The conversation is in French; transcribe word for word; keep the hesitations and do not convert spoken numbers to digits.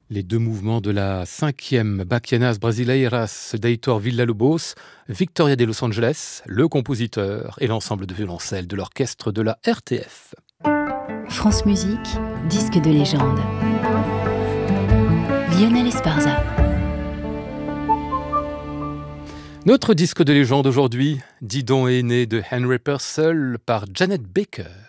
Les deux mouvements de la cinquième Bachianas Brasileiras d'Heitor Villa-Lobos, Victoria de Los Angeles, le compositeur et l'ensemble de violoncelle de l'orchestre de la R T F. France Musique, disque de légende. Lionel Esparza. Notre disque de légende aujourd'hui, Didon est né de Henry Purcell par Janet Baker.